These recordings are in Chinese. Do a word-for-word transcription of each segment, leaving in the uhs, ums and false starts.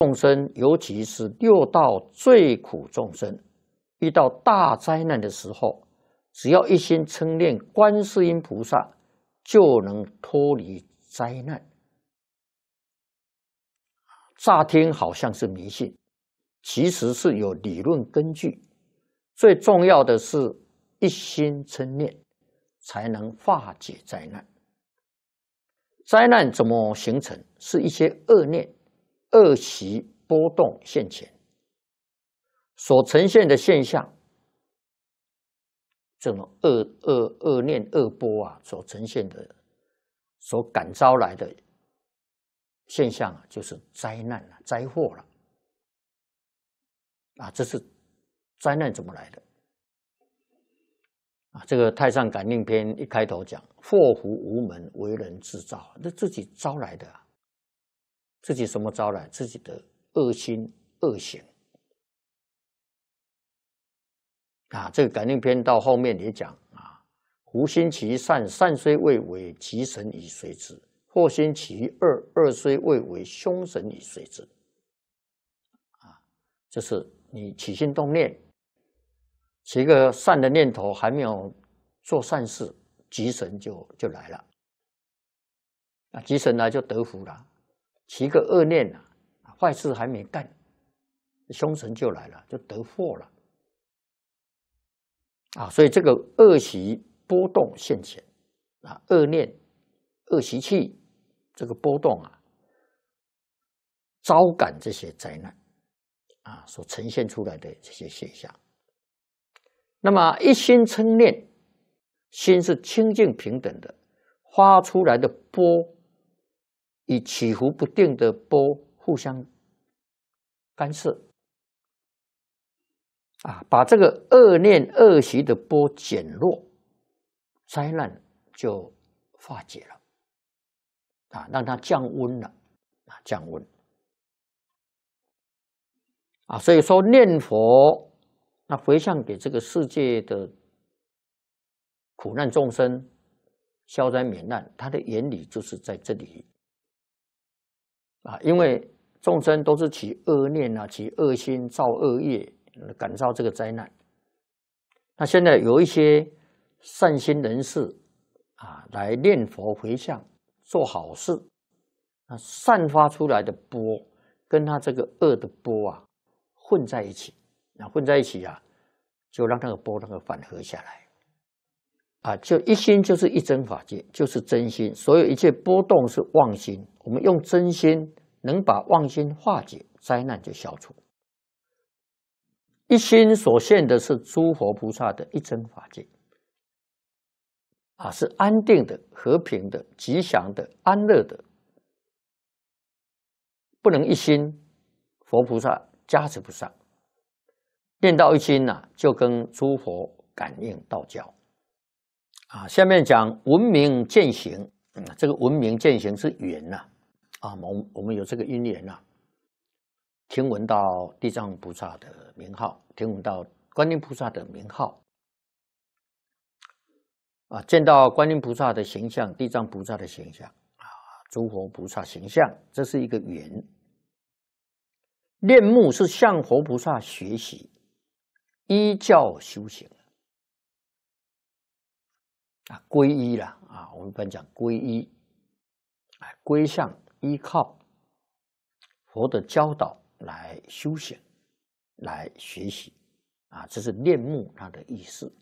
众生，尤其是六道最苦众生，遇到大灾难的时候，只要一心称念观世音菩萨，就能脱离灾难。乍听好像是迷信，其实是有理论根据。最重要的是一心称念，才能化解灾难。灾难怎么形成？是一些恶念、恶习波动现前，所呈现的现象，这种恶恶恶念、恶波啊，所呈现的、所感召来的现象啊，就是灾难了、灾祸了。啊，这是灾难怎么来的？啊，这个《太上感应篇》一开头讲：“祸福无门，为人自造。”那自己招来的啊，自己什么招来？自己的恶心、恶行。啊，这个感应篇到后面也讲啊：“福心其善，善虽未为，吉神已随之；祸心其恶，恶虽未为，凶神已随之。”啊，就是你起心动念。起一个善的念头，还没有做善事，吉神就就来了。啊，吉神来就得福了。起一个恶念啊，坏事还没干，凶神就来了，就得祸了。啊，所以这个恶习波动现前，啊，恶念、恶习气这个波动啊，招感这些灾难，啊，所呈现出来的这些现象。那么一心称念，心是清净平等的，发出来的波与起伏不定的波互相干涉，啊，把这个恶念恶习的波减弱，灾难就化解了，啊，让它降温了，啊，降温，啊，所以说念佛。那回向给这个世界的苦难众生消灾免难，它的原理就是在这里啊，因为众生都是起恶念啊，起恶心，造恶业，感召这个灾难。那现在有一些善心人士啊，来念佛回向，做好事，那散发出来的波跟他这个恶的波啊混在一起。那混在一起啊，就让那个波那个缓和下来，啊，就一心就是一真法界，就是真心。所有一切波动是妄心，我们用真心能把妄心化解，灾难就消除。一心所现的是诸佛菩萨的一真法界，啊，是安定的、和平的、吉祥的、安乐的，不能一心，佛菩萨加持不上。念到一心呐、啊，就跟诸佛感应道交啊。下面讲闻名见行，嗯，这个闻名见行是缘呐啊，我我们有这个因缘呐、啊，听闻到地藏菩萨的名号，听闻到观音菩萨的名号啊，见到观音菩萨的形象、地藏菩萨的形象啊，诸佛菩萨形象，这是一个缘。念目是向佛菩萨学习。依教修行啊，皈依了啊，我们一般讲皈依，啊，归向依靠佛的教导来修行，来学习啊，这是念目它的意思。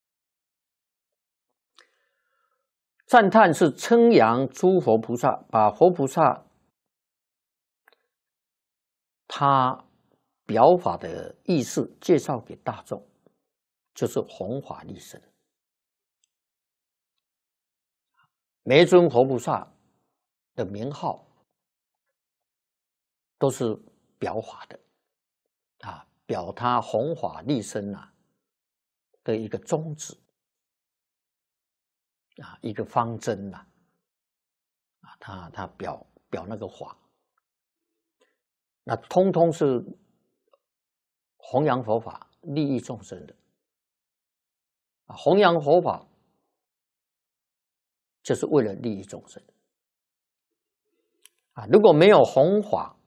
赞叹是称扬诸佛菩萨，把佛菩萨他表法的意思介绍给大众，就是弘法利生。每一尊佛菩萨的名号都是表法的啊，表他弘法利生啊的一个宗旨啊，一个方针呐啊，他他表表那个法，那通通是弘扬佛法、利益众生的啊，弘扬佛法就是为了利益众生啊。如果没有弘法